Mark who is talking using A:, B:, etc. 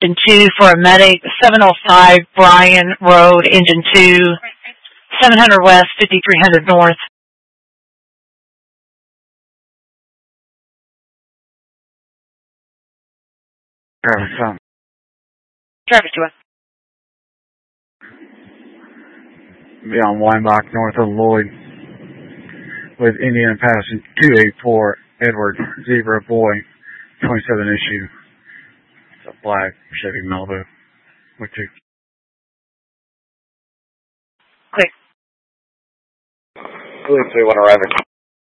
A: Engine 2 for a medic, 705 Bryan Road, Engine 2, 700 West, 5300 North.
B: Travis, son.
A: Travis 2.
B: Be on Weinbach, north of Lloyd, with Indiana passing 284 Edward Zebra Boy, 27 issue. It's a black Chevy Malibu with two.
A: Quick.
C: Louis 3-1 arriving.